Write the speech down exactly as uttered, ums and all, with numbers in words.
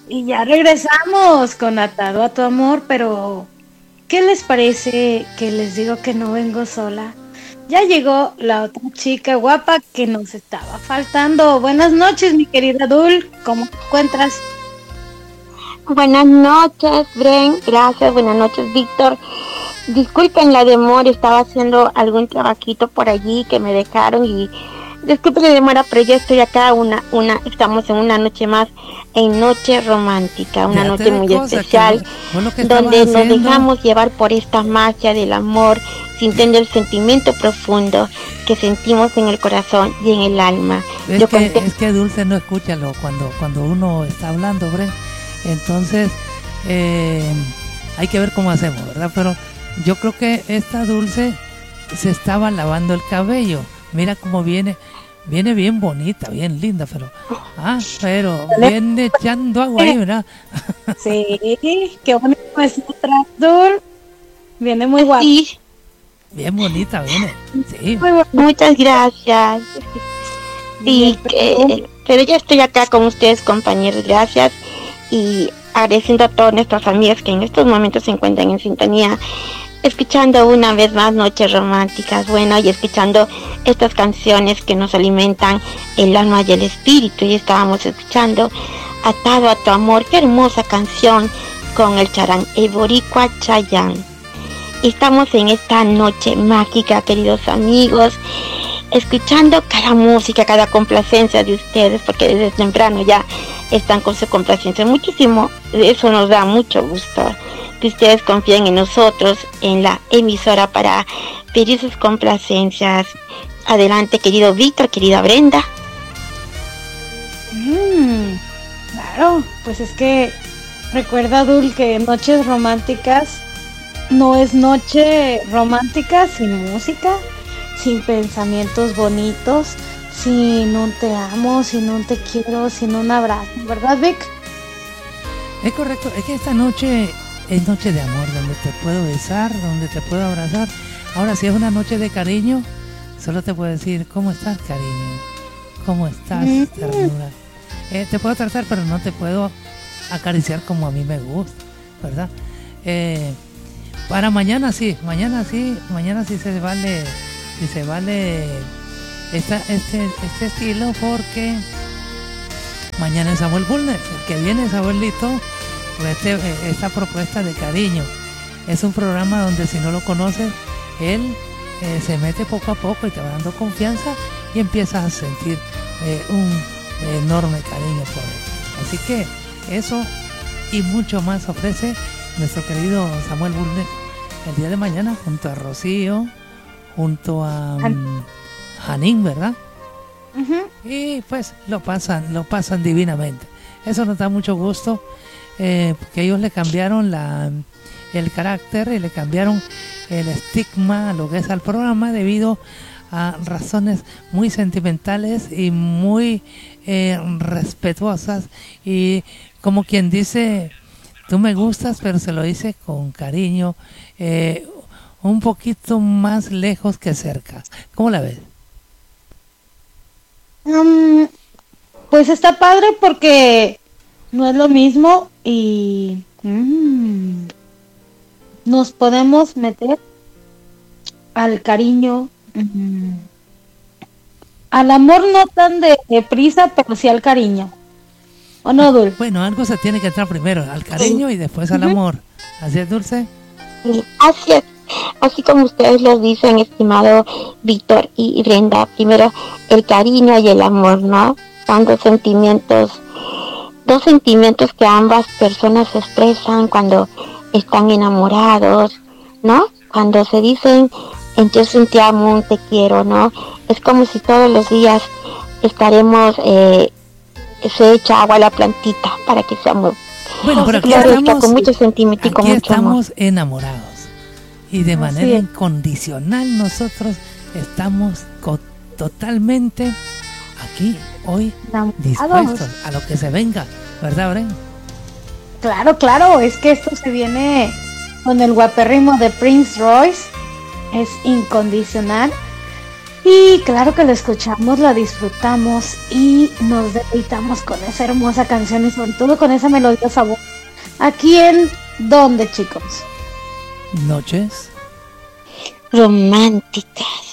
Y ya regresamos con Atado a tu amor, pero ¿qué les parece que les digo que no vengo sola? Ya llegó la otra chica guapa que nos estaba faltando. Buenas noches, mi querida Dul, ¿cómo te encuentras? Buenas noches, Bren, gracias, buenas noches, Víctor. Disculpen la demora, estaba haciendo algún trabajito por allí que me dejaron y disculpen la demora, pero ya estoy acá, una, una, estamos en una noche más, en Noche Romántica, una Fíjate noche de muy cosa, especial, que vos lo que donde estabas nos haciendo- dejamos llevar por esta magia del amor, sintiendo el sentimiento profundo que sentimos en el corazón y en el alma. Es Yo que, conté- es que Dulce no escucha lo, cuando, cuando uno está hablando, Bre. Entonces, eh, hay que ver cómo hacemos, ¿verdad? Pero yo creo que esta Dulce se estaba lavando el cabello. Mira cómo viene, viene bien bonita, bien linda, pero, ah, pero viene echando agua ahí, ¿verdad? Sí, qué bonito es nuestra Dul. Viene muy guapa. Sí, Bien bonita viene, sí. muy bu- muchas gracias. Sí, que- pero ya estoy acá con ustedes, compañeros, gracias. Y agradeciendo a todos nuestros amigos que en estos momentos se encuentran en sintonía, escuchando una vez más Noches Románticas, bueno, y escuchando estas canciones que nos alimentan el alma y el espíritu. Y estábamos escuchando Atado a tu amor, qué hermosa canción con el charán Eboricua Chayán. Estamos en esta noche mágica, queridos amigos, escuchando cada música, cada complacencia de ustedes, porque desde temprano ya están con su complacencia. Muchísimo, eso nos da mucho gusto, que ustedes confíen en nosotros, en la emisora, para pedir sus complacencias. Adelante, querido Víctor, querida Brenda. Mm, claro, pues es que recuerda, Dul, que Noches Románticas no es noche romántica sin música, sin pensamientos bonitos, sin un te amo, sin un te quiero, sin un abrazo, ¿verdad, Vic? Es correcto, es que esta noche es noche de amor, donde te puedo besar, donde te puedo abrazar. Ahora, si es una noche de cariño, solo te puedo decir, ¿cómo estás, cariño? ¿Cómo estás, Mm. ternura? Eh, te puedo tratar, pero no te puedo acariciar como a mí me gusta, ¿verdad? Eh, para mañana sí, mañana sí, mañana sí se vale, sí se vale esta, este, este estilo, porque mañana es Samuel Bulnes, el que viene es Samuelito, con este, eh, esta propuesta de cariño. Es un programa donde, si no lo conoces, él eh, se mete poco a poco y te va dando confianza y empiezas a sentir eh, un enorme cariño por él. Así que eso y mucho más ofrece nuestro querido Samuel Bulnes el día de mañana, junto a Rocío, junto a um, Janine, ¿verdad? Ujú. Y pues lo pasan, lo pasan divinamente. Eso nos da mucho gusto, eh, porque ellos le cambiaron la, el carácter y le cambiaron el estigma a lo que es al programa, debido a razones muy sentimentales y muy eh, respetuosas, y como quien dice, tú me gustas, pero se lo dice con cariño, eh, un poquito más lejos que cerca. ¿Cómo la ves? Mm, pues está padre porque no es lo mismo y mm, nos podemos meter al cariño, mm, al amor no tan de, de prisa, pero sí al cariño. ¿O no, Dul? Bueno, algo se tiene que entrar primero, al cariño y después al Ujú. amor. ¿Así es, Dulce? Sí, así es, así como ustedes lo dicen, estimado Víctor y Brenda, primero el cariño y el amor, ¿no? Son dos sentimientos, dos sentimientos que ambas personas expresan cuando están enamorados, ¿no? Cuando se dicen, en yo soy te amo, te quiero, ¿no? Es como si todos los días estaremos, eh, se echa agua a la plantita para que seamos, Bueno, pero aquí florezca estamos, con mucho sentimiento y con aquí mucho amor. estamos enamorados. Y de Así manera es. incondicional nosotros estamos co- totalmente aquí, hoy, dispuestos a lo que se venga. ¿Verdad, Bren? Claro, claro, es que esto se viene con el guaperrimo de Prince Royce, es incondicional. Y claro que la escuchamos, la disfrutamos y nos deleitamos con esa hermosa canción y sobre todo con esa melodiosa voz. ¿Aquí en dónde, chicos? Noches Románticas.